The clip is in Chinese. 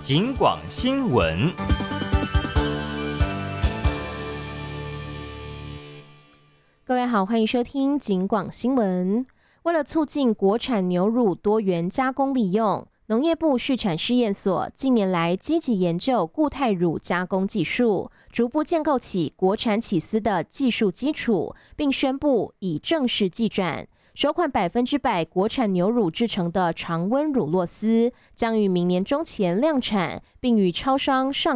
警广新闻。 各位好，欢迎收听警广新闻。为了促进国产牛乳多元加工利用，农业部畜产试验所近年来积极研究固态乳加工技术，逐步建构起国产起司的技术基础，并宣布已正式技转。首款100%国产牛乳制成的常温乳酪丝将于明年中前量产，并与超商上